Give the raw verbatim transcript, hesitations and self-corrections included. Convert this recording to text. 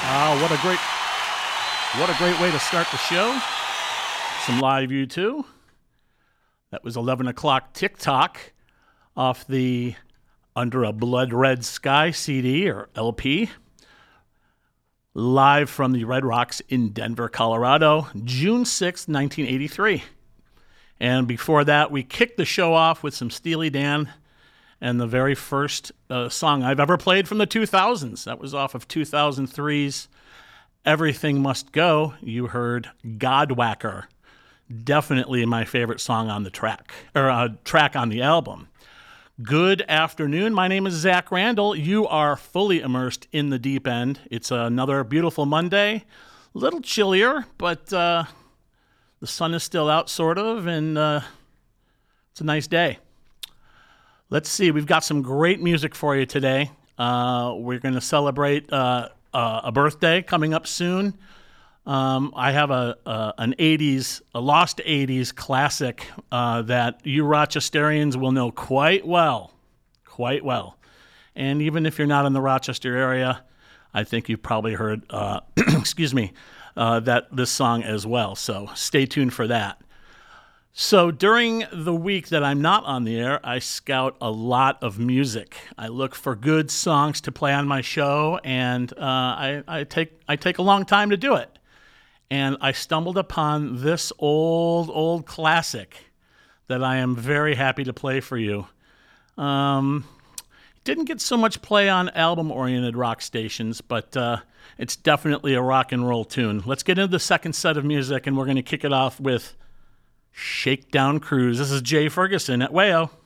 Uh, what a great, what a great way to start the show. Some live U two. That was eleven o'clock TikTok off the Under a Blood Red Sky C D or L P. Live from the Red Rocks in Denver, Colorado, June sixth, nineteen eighty-three. And before that, we kicked the show off with some Steely Dan and the very first uh, song I've ever played from the two thousands. That was off of two thousand three's Everything Must Go. You heard Godwhacker. Definitely my favorite song on the track, or uh, track on the album. Good afternoon. My name is Zach Randall. You are fully immersed in the deep end. It's another beautiful Monday. A little chillier, but uh, the sun is still out, sort of, and uh, it's a nice day. Let's see. We've got some great music for you today. Uh, we're going to celebrate uh, uh, a birthday coming up soon. Um, I have a, a an eighties, a lost eighties classic uh, that you Rochesterians will know quite well, quite well. And even if you're not in the Rochester area, I think you've probably heard, uh, excuse me, uh, that this song as well. So stay tuned for that. So during the week that I'm not on the air, I scout a lot of music. I look for good songs to play on my show, and uh, I, I take I take a long time to do it. And I stumbled upon this old, old classic that I am very happy to play for you. Um, it didn't get so much play on album-oriented rock stations, but uh, it's definitely a rock and roll tune. Let's get into the second set of music, and we're going to kick it off with Shakedown Cruise. This is Jay Ferguson at Wayo.